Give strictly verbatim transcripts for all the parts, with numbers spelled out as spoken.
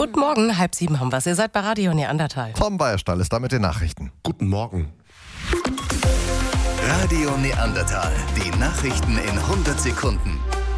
Guten Morgen, halb sieben haben wir es. Ihr seid bei Radio Neandertal. Tom Beierstall ist da mit den Nachrichten. Guten Morgen. Radio Neandertal, die Nachrichten in hundert Sekunden.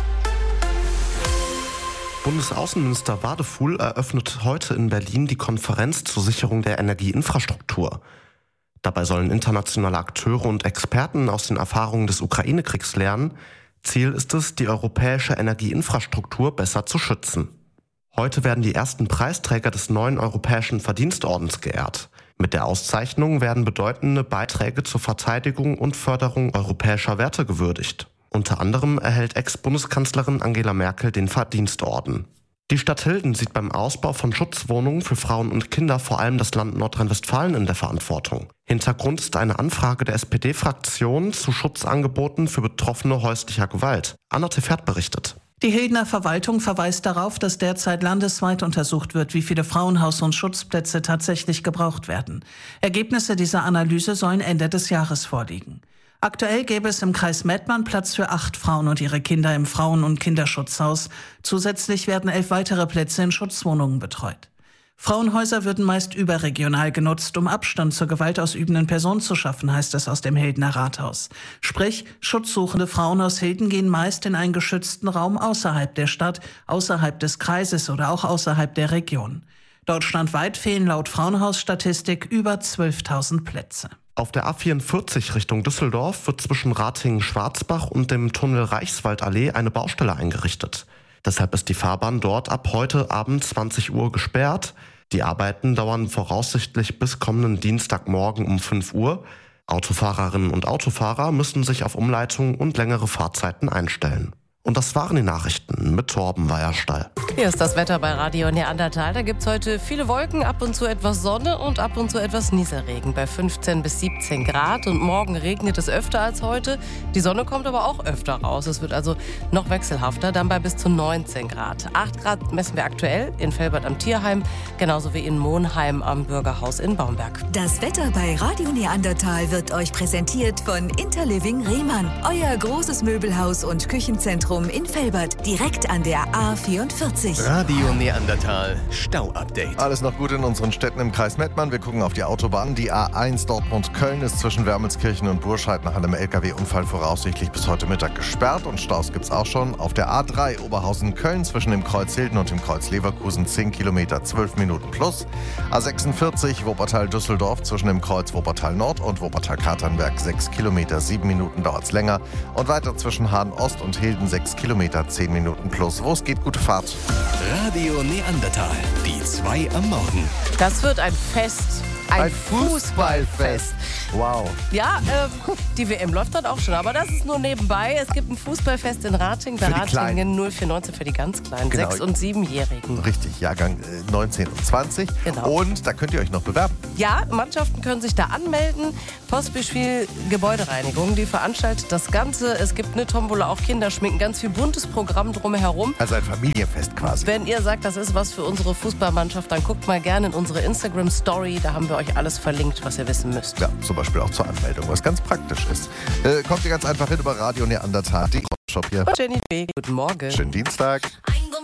Bundesaußenminister Wadefuhl eröffnet heute in Berlin die Konferenz zur Sicherung der Energieinfrastruktur. Dabei sollen internationale Akteure und Experten aus den Erfahrungen des Ukraine-Kriegs lernen. Ziel ist es, die europäische Energieinfrastruktur besser zu schützen. Heute werden die ersten Preisträger des neuen Europäischen Verdienstordens geehrt. Mit der Auszeichnung werden bedeutende Beiträge zur Verteidigung und Förderung europäischer Werte gewürdigt. Unter anderem erhält Ex-Bundeskanzlerin Angela Merkel den Verdienstorden. Die Stadt Hilden sieht beim Ausbau von Schutzwohnungen für Frauen und Kinder vor allem das Land Nordrhein-Westfalen in der Verantwortung. Hintergrund ist eine Anfrage der S P D-Fraktion zu Schutzangeboten für Betroffene häuslicher Gewalt. Anna Tefert berichtet. Die Hildener Verwaltung verweist darauf, dass derzeit landesweit untersucht wird, wie viele Frauenhaus- und Schutzplätze tatsächlich gebraucht werden. Ergebnisse dieser Analyse sollen Ende des Jahres vorliegen. Aktuell gäbe es im Kreis Mettmann Platz für acht Frauen und ihre Kinder im Frauen- und Kinderschutzhaus. Zusätzlich werden elf weitere Plätze in Schutzwohnungen betreut. Frauenhäuser würden meist überregional genutzt, um Abstand zur gewaltausübenden Person zu schaffen, heißt es aus dem Hildener Rathaus. Sprich, schutzsuchende Frauen aus Hilden gehen meist in einen geschützten Raum außerhalb der Stadt, außerhalb des Kreises oder auch außerhalb der Region. Deutschlandweit fehlen laut Frauenhausstatistik über zwölftausend Plätze. Auf der A vierundvierzig Richtung Düsseldorf wird zwischen Ratingen-Schwarzbach und dem Tunnel Reichswaldallee eine Baustelle eingerichtet. Deshalb ist die Fahrbahn dort ab heute Abend zwanzig Uhr gesperrt. Die Arbeiten dauern voraussichtlich bis kommenden Dienstagmorgen um fünf Uhr. Autofahrerinnen und Autofahrer müssen sich auf Umleitungen und längere Fahrzeiten einstellen. Und das waren die Nachrichten mit Torben Weierstall. Hier ist das Wetter bei Radio Neandertal. Da gibt es heute viele Wolken, ab und zu etwas Sonne und ab und zu etwas Nieselregen bei fünfzehn bis siebzehn Grad. Und morgen regnet es öfter als heute. Die Sonne kommt aber auch öfter raus. Es wird also noch wechselhafter, dann bei bis zu neunzehn Grad. acht Grad messen wir aktuell in Velbert am Tierheim, genauso wie in Monheim am Bürgerhaus in Baumberg. Das Wetter bei Radio Neandertal wird euch präsentiert von Interliving Rehmann. Euer großes Möbelhaus und Küchenzentrum in Velbert, direkt an der A vierundvierzig. Radio Neandertal, Stau-Update. Alles noch gut in unseren Städten im Kreis Mettmann. Wir gucken auf die Autobahn. Die A eins Dortmund-Köln ist zwischen Wermelskirchen und Burscheid nach einem L K W-Unfall voraussichtlich bis heute Mittag gesperrt. Und Staus gibt's auch schon. Auf der A drei Oberhausen-Köln zwischen dem Kreuz Hilden und dem Kreuz Leverkusen zehn Kilometer, zwölf Minuten plus. A sechsundvierzig Wuppertal-Düsseldorf zwischen dem Kreuz Wuppertal-Nord und Wuppertal-Katernberg sechs Kilometer, sieben Minuten dauert's länger. Und weiter zwischen Hahn-Ost und Hilden sechs Kilometer, zehn Minuten plus. Wo es geht, gute Fahrt. Radio Neandertal, die zwei am Morgen. Das wird ein Fest. Ein, Ein Fußballfest. Fußballfest. Wow. Ja, ähm, die W M läuft dann auch schon, aber das ist nur nebenbei. Es gibt ein Fußballfest in Ratingen, bei Für die Ratingen Kleinen. null vier neunzehn für die ganz Kleinen, Genau. sechs- und siebenjährigen. Richtig, Jahrgang äh, neunzehn und zwanzig. Genau. Und da könnt ihr euch noch bewerben. Ja, Mannschaften können sich da anmelden. Postspiel Gebäudereinigung, die veranstaltet das Ganze. Es gibt eine Tombola, auch Kinderschminken, ganz viel buntes Programm drumherum. Also ein Familienfest quasi. Wenn ihr sagt, das ist was für unsere Fußballmannschaft, dann guckt mal gerne in unsere Instagram-Story. Da haben wir euch alles verlinkt, was ihr wissen müsst. Ja, zum Beispiel auch zur Anmeldung, was ganz praktisch ist. Äh, kommt ihr ganz einfach hin über Radio Neandertal. Die Shop hier. Jenny B. Guten Morgen. Schönen Dienstag. I